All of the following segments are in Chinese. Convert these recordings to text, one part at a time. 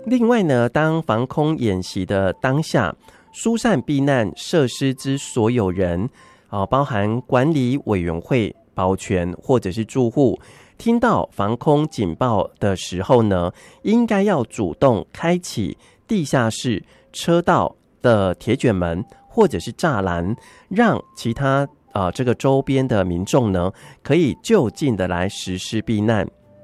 另外呢，当防空演习的当下，疏散避难设施之所有人，包含管理委员会、保全或者是住户，听到防空警报的时候呢，应该要主动开启地下室车道的铁卷门或者是栅栏，让其他这个周边的民众呢，可以就近的来实施避难。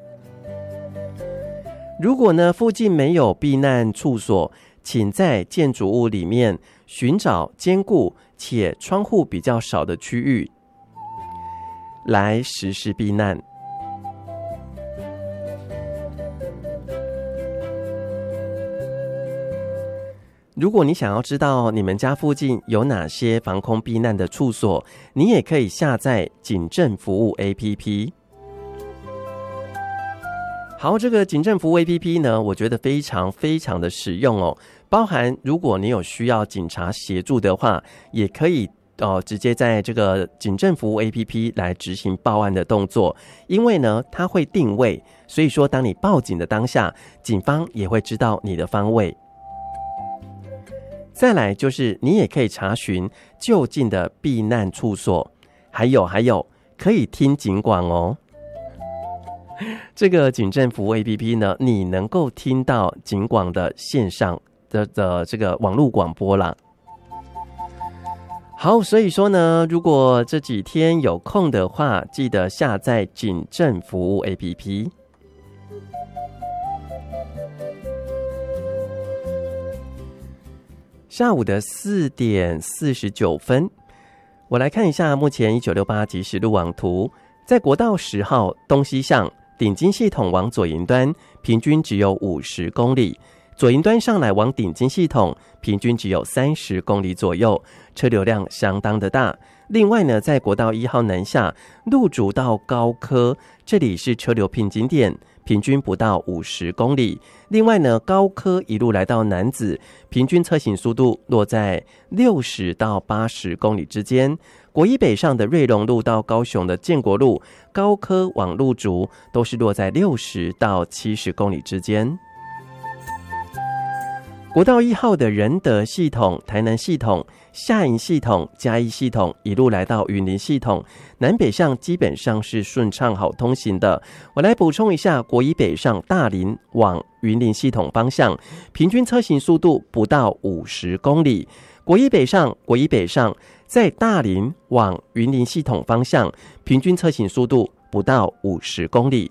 如果呢附近没有避难处所，请在建筑物里面寻找坚固且窗户比较少的区域来实施避难。如果你想要知道你们家附近有哪些防空避难的处所，你也可以下载警政服务 APP。 好，这个警政服务 APP 呢，我觉得非常非常的实用哦，包含如果你有需要警察协助的话，也可以直接在这个警政服务 APP 来执行报案的动作，因为呢它会定位，所以说当你报警的当下，警方也会知道你的方位。再来就是你也可以查询就近的避难处所，还有可以听警广哦。这个警政服务 APP 呢，你能够听到警广的线上的这个网络广播啦。好，所以说呢，如果这几天有空的话，记得下载警政服务 APP。下午的4点49分，我来看一下目前1968即时路网图。在国道10号东西向顶金系统往左营端，平均只有50公里；左营端上来往顶金系统，平均只有30公里左右，车流量相当的大。另外呢，在国道1号南下路竹到高科，这里是车流瓶颈点，平均不到50公里。另外呢，高科一路来到楠梓，平均车行速度落在60到80公里之间。国一北上的瑞隆路到高雄的建国路，高科往路竹都是落在60到70公里之间。国道1号的仁德系统、台南系统、下营系统、嘉义系统一路来到云林系统，南北向基本上是顺畅好通行的。我来补充一下，国一北上大林往云林系统方向，平均车行速度不到50公里。国一北上在大林往云林系统方向，平均车行速度不到50公里。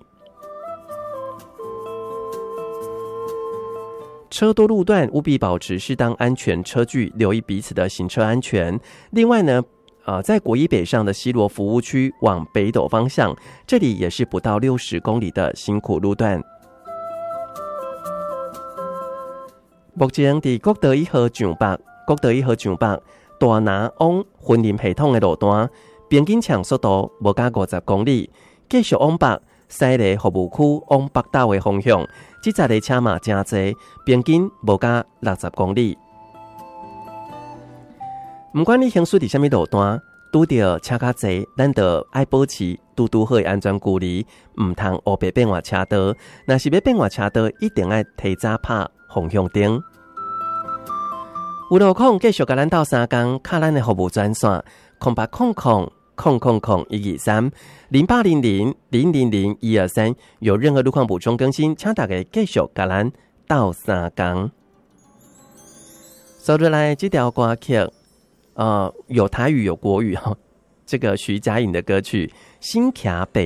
车多路段务必保持适当安全车距，留意彼此的行车安全。另外呢，在国一北上的西螺服务区往北斗方向，这里也是不到60公里的辛苦路段。目前在国道1号上北大拿往云林系统的路段，边境抢速度无加50公里，继续往北西螺服务区往北斗的方向，这载的车嘛真多，边境无加60公里。不管你行驶在什么路段，拄到车较多，咱就要保持拄好的安全距离，唔通乌白变换车道。若是要变换车道，一定要提早拍方向灯。有路况继续甲咱斗3工，卡咱的服务专线0800000800000123，有任何路况补充更新，请大家继续甲咱斗3工。接下来这条歌曲，有台语有国语哈，这个徐佳莹的歌曲《新卡北》。